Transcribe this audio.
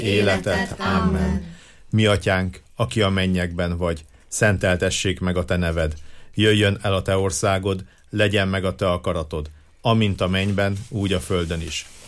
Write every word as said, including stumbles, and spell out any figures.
életet. Amen. Mi atyánk, aki a mennyekben vagy, szenteltessék meg a te neved. Jöjjön el a te országod, legyen meg a te akaratod, amint a mennyben, úgy a földön is.